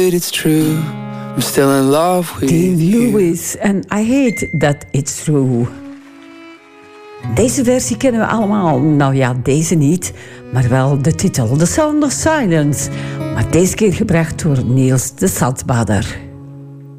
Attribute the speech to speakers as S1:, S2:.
S1: It's true, I'm still in love with
S2: Dean
S1: you.
S2: Lewis en I Hate That It's True. Deze versie kennen we allemaal. Nou ja, deze niet, maar wel de titel The Sound of Silence. Maar deze keer gebracht door Niels de Zandbader.